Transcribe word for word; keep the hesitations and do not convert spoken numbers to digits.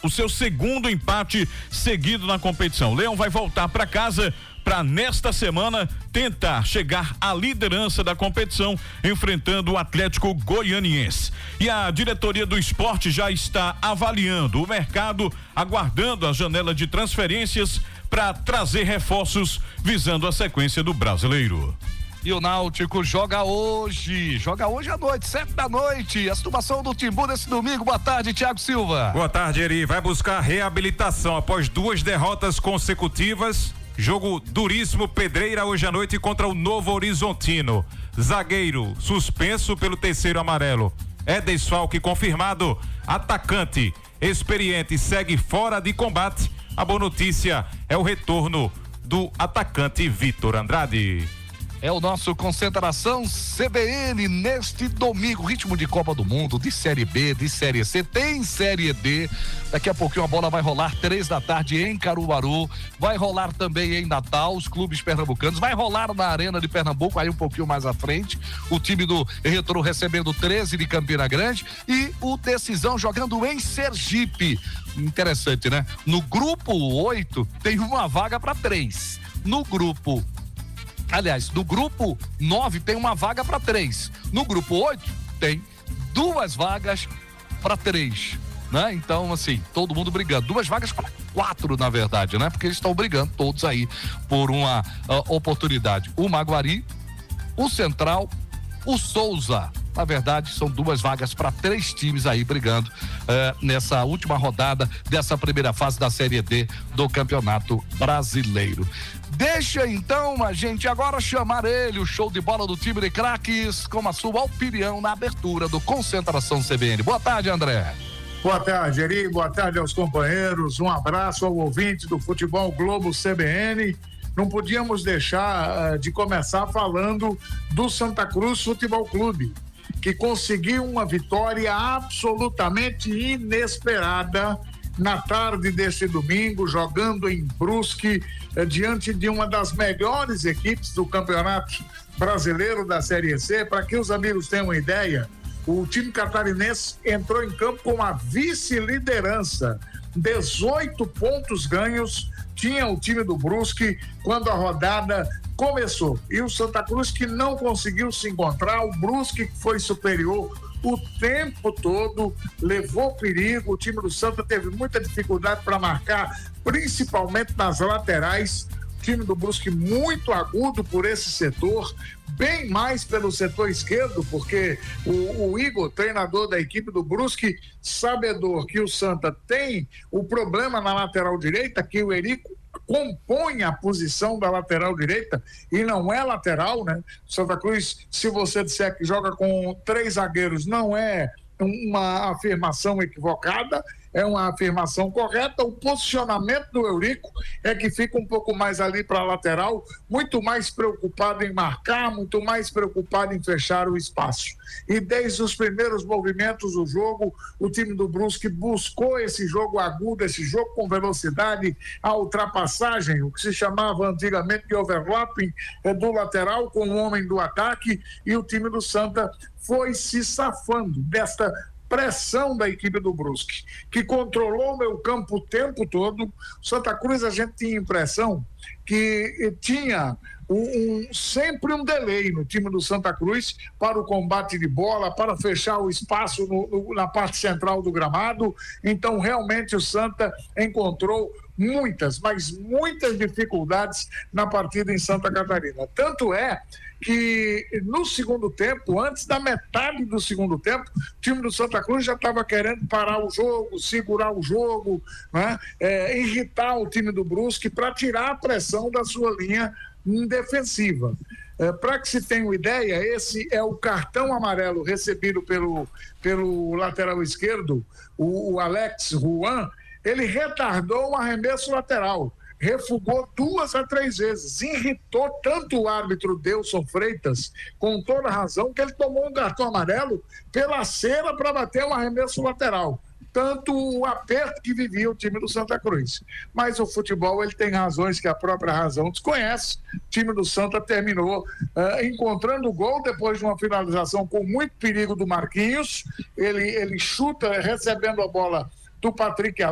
o seu segundo empate seguido na competição. O Leão vai voltar para casa para nesta semana tentar chegar à liderança da competição, enfrentando o Atlético Goianiense. E a diretoria do esporte já está avaliando o mercado, aguardando a janela de transferências para trazer reforços visando a sequência do Brasileiro. E o Náutico joga hoje, joga hoje à noite, sete da noite, a situação do Timbu nesse domingo. Boa tarde, Thiago Silva. Boa tarde, Eri. Vai buscar reabilitação após duas derrotas consecutivas. Jogo duríssimo, Pedreira hoje à noite contra o Novo Horizontino. Zagueiro suspenso pelo terceiro amarelo. É desfalque confirmado. Atacante experiente segue fora de combate. A boa notícia é o retorno do atacante Vitor Andrade. É o nosso Concentração C B N neste domingo, ritmo de Copa do Mundo, de Série B, de Série C, tem Série D. Daqui a pouquinho a bola vai rolar três da tarde em Caruaru, vai rolar também em Natal, os clubes pernambucanos, vai rolar na Arena de Pernambuco, aí um pouquinho mais à frente, o time do Retrô recebendo treze de Campina Grande e o Decisão jogando em Sergipe. Interessante, né? No grupo oito tem uma vaga para três. No grupo Aliás, no grupo nove tem uma vaga para três. No grupo oito tem duas vagas para três, né? Então, assim, todo mundo brigando. Duas vagas para quatro, na verdade, né? Porque eles estão brigando todos aí por uma uh, oportunidade. O Maguari, o Central, o Souza. Na verdade, são duas vagas para três times aí brigando uh, nessa última rodada dessa primeira fase da Série D do Campeonato Brasileiro. Deixa então a gente agora chamar ele, o show de bola do time de craques, com a sua opinião na abertura do Concentração C B N. Boa tarde, André. Boa tarde, Eri. Boa tarde aos companheiros. Um abraço ao ouvinte do Futebol Globo C B N. Não podíamos deixar uh, de começar falando do Santa Cruz Futebol Clube, que conseguiu uma vitória absolutamente inesperada na tarde deste domingo, jogando em Brusque, eh, diante de uma das melhores equipes do Campeonato Brasileiro da Série C. Para que os amigos tenham uma ideia, o time catarinense entrou em campo com a vice-liderança, dezoito pontos ganhos tinha o time do Brusque quando a rodada começou. E o Santa Cruz que não conseguiu se encontrar, o Brusque que foi superior o tempo todo, levou perigo. O time do Santa teve muita dificuldade para marcar, principalmente nas laterais. O time do Brusque muito agudo por esse setor, bem mais pelo setor esquerdo, porque o, o Igor, treinador da equipe do Brusque, sabedor que o Santa tem o problema na lateral direita, que o Erico compõe a posição da lateral direita e não é lateral, né? Santa Cruz, se você disser que joga com três zagueiros, não é uma afirmação equivocada, é uma afirmação correta. O posicionamento do Eurico é que fica um pouco mais ali para a lateral, muito mais preocupado em marcar, muito mais preocupado em fechar o espaço. E desde os primeiros movimentos do jogo, o time do Brusque buscou esse jogo agudo, esse jogo com velocidade, a ultrapassagem, o que se chamava antigamente de overlapping, é do lateral com o homem do ataque, e o time do Santa foi se safando desta pressão da equipe do Brusque, que controlou o meio campo o tempo todo. Santa Cruz, a gente tinha a impressão que tinha um, um, sempre um delay no time do Santa Cruz para o combate de bola, para fechar o espaço no, no, na parte central do gramado. Então, realmente, o Santa encontrou muitas, mas muitas dificuldades na partida em Santa Catarina. Tanto é que no segundo tempo, antes da metade do segundo tempo, o time do Santa Cruz já estava querendo parar o jogo, segurar o jogo, né? É, irritar o time do Brusque para tirar a pressão da sua linha defensiva. É, para que se tenha uma ideia, esse é o cartão amarelo recebido pelo, pelo lateral esquerdo, o, o Alex Juan. Ele retardou um arremesso lateral, refugou duas a três vezes, irritou tanto o árbitro Delson Freitas, com toda razão, que ele tomou um cartão amarelo pela cera para bater um arremesso lateral. Tanto o aperto que vivia o time do Santa Cruz. Mas o futebol, ele tem razões que a própria razão desconhece. O time do Santa terminou uh, encontrando o gol depois de uma finalização com muito perigo do Marquinhos. Ele, ele chuta recebendo a bola do Patrick